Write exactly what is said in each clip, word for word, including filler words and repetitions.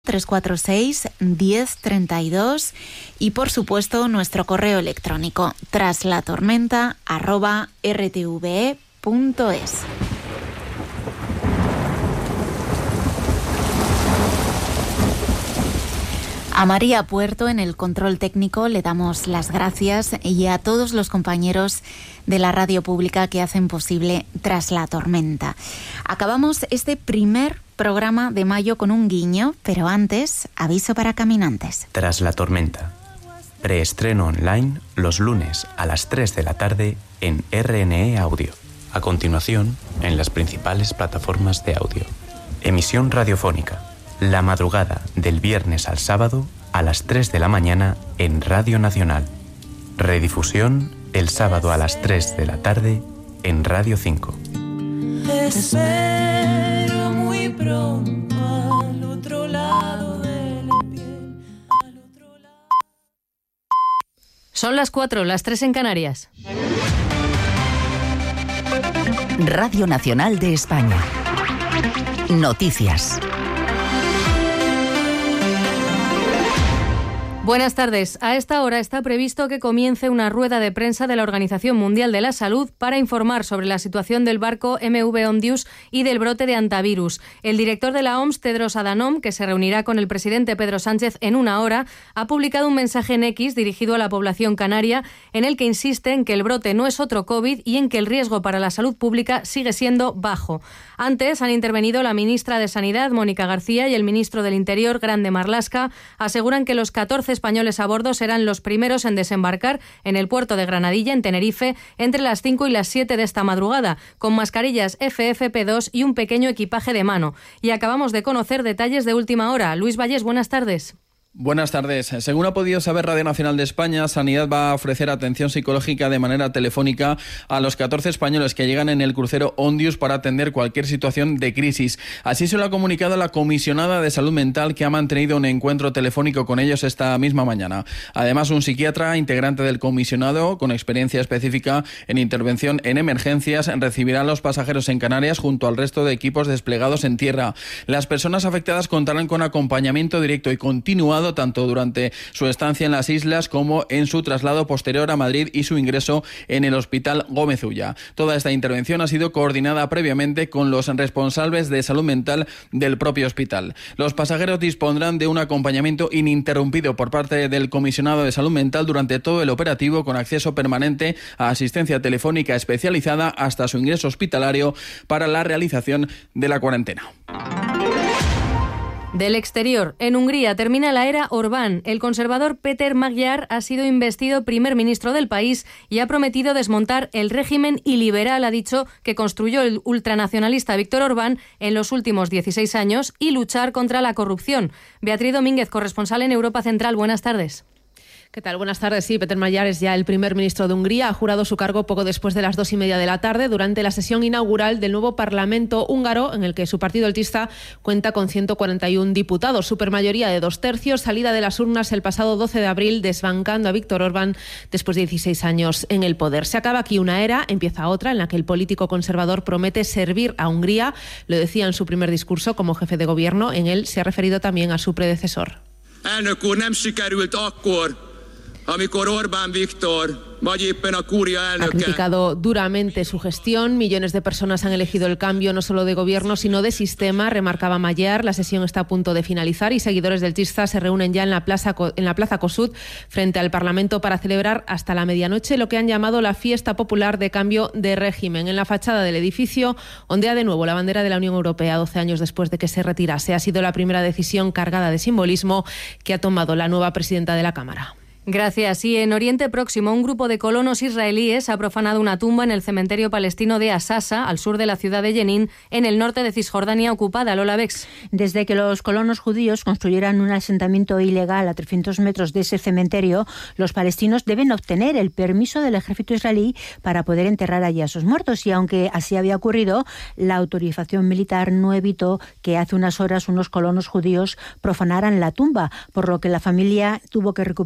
tres cuatro seis, diez, treinta y dos y por supuesto nuestro correo electrónico traslatormenta arroba rtve punto es. A María Puerto en el control técnico le damos las gracias y a todos los compañeros de la radio pública que hacen posible Tras la Tormenta. Acabamos este primer programa de mayo con un guiño, pero antes, aviso para caminantes. Tras la Tormenta. Preestreno online los lunes a las tres de la tarde en R N E Audio. A continuación, en las principales plataformas de audio. Emisión radiofónica. La madrugada del viernes al sábado a las tres de la mañana en Radio Nacional. Redifusión el sábado a las tres de la tarde en Radio cinco. Espero muy pronto al otro lado de la piel, al otro lado. Son las cuatro, las tres en Canarias. Radio Nacional de España. Noticias. Buenas tardes. A esta hora está previsto que comience una rueda de prensa de la Organización Mundial de la Salud para informar sobre la situación del barco M V Ondius y del brote de hantavirus. El director de la O M S, Tedros Adhanom, que se reunirá con el presidente Pedro Sánchez en una hora, ha publicado un mensaje en X dirigido a la población canaria en el que insiste en que el brote no es otro COVID y en que el riesgo para la salud pública sigue siendo bajo. Antes han intervenido la ministra de Sanidad, Mónica García, y el ministro del Interior, Grande Marlaska. Aseguran que los catorce españoles a bordo serán los primeros en desembarcar en el puerto de Granadilla, en Tenerife, entre las cinco y las siete de esta madrugada, con mascarillas F F P dos y un pequeño equipaje de mano. Y acabamos de conocer detalles de última hora. Luis Vallés, buenas tardes. Buenas tardes. Según ha podido saber Radio Nacional de España, Sanidad va a ofrecer atención psicológica de manera telefónica a los catorce españoles que llegan en el crucero Ondius para atender cualquier situación de crisis. Así se lo ha comunicado la comisionada de salud mental, que ha mantenido un encuentro telefónico con ellos esta misma mañana. Además, un psiquiatra integrante del comisionado con experiencia específica en intervención en emergencias recibirá a los pasajeros en Canarias junto al resto de equipos desplegados en tierra. Las personas afectadas contarán con acompañamiento directo y continuado tanto durante su estancia en las islas como en su traslado posterior a Madrid y su ingreso en el Hospital Gómez Ulla. Toda esta intervención ha sido coordinada previamente con los responsables de salud mental del propio hospital. Los pasajeros dispondrán de un acompañamiento ininterrumpido por parte del comisionado de salud mental durante todo el operativo, con acceso permanente a asistencia telefónica especializada hasta su ingreso hospitalario para la realización de la cuarentena. Del exterior, en Hungría termina la era Orbán. El conservador Péter Magyar ha sido investido primer ministro del país y ha prometido desmontar el régimen iliberal, ha dicho, que construyó el ultranacionalista Víctor Orbán en los últimos dieciséis años y luchar contra la corrupción. Beatriz Domínguez, corresponsal en Europa Central, buenas tardes. ¿Qué tal? Buenas tardes. Sí, Péter Magyar es ya el primer ministro de Hungría. Ha jurado su cargo poco después de las dos y media de la tarde, durante la sesión inaugural del nuevo Parlamento húngaro, en el que su partido, el Tisza, cuenta con ciento cuarenta y uno diputados, supermayoría de dos tercios, salida de las urnas el pasado doce de abril, desbancando a Víctor Orbán después de dieciséis años en el poder. Se acaba aquí una era, empieza otra, en la que el político conservador promete servir a Hungría. Lo decía en su primer discurso como jefe de gobierno. En él se ha referido también a su predecesor. Elnök úr, nem sikerült akkor, amikor Orbán Viktor vagy éppen a Kúria elnöke. Ha criticado duramente su gestión. Millones de personas han elegido el cambio no solo de gobierno, sino de sistema, remarcaba Magyar. La sesión está a punto de finalizar y seguidores del Tisza se reúnen ya en la plaza en la Plaza Kossuth, frente al Parlamento, para celebrar hasta la medianoche lo que han llamado la fiesta popular de cambio de régimen. En la fachada del edificio ondea de nuevo la bandera de la Unión Europea, doce años después de que se retirase. Ha sido la primera decisión cargada de simbolismo que ha tomado la nueva presidenta de la Cámara. Gracias. Y en Oriente Próximo, un grupo de colonos israelíes ha profanado una tumba en el cementerio palestino de Asasa, al sur de la ciudad de Jenin, en el norte de Cisjordania ocupada. Lola Bex. Desde que los colonos judíos construyeran un asentamiento ilegal a trescientos metros de ese cementerio, los palestinos deben obtener el permiso del ejército israelí para poder enterrar allí a sus muertos. Y aunque así había ocurrido, la autorización militar no evitó que hace unas horas unos colonos judíos profanaran la tumba, por lo que la familia tuvo que recuperar los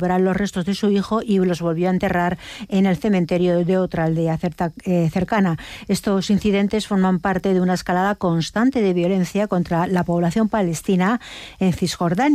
restos de su hijo y los volvió a enterrar en el cementerio de otra aldea cercana. Estos incidentes forman parte de una escalada constante de violencia contra la población palestina en Cisjordania.